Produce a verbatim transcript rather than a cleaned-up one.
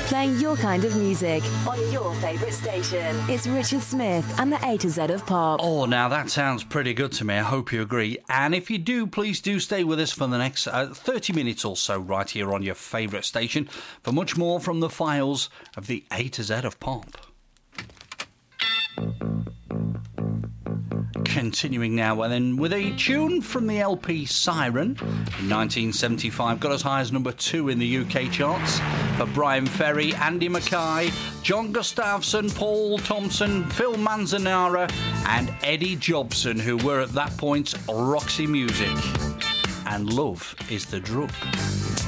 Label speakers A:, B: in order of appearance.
A: playing your kind of music on your favourite station. It's Richard Smith and the A to Z of Pop.
B: Oh, now that sounds pretty good to me. I hope you agree. And if you do, please do stay with us for the next uh, thirty minutes or so right here on your favourite station for much more from the files of the A to Z of Pop. Continuing now, and then with a tune from the L P Siren in nineteen seventy-five, got as high as number two in the U K charts for Brian Ferry, Andy Mackay, John Gustafson, Paul Thompson, Phil Manzanera and Eddie Jobson, who were at that point Roxy Music. And Love is the Drug.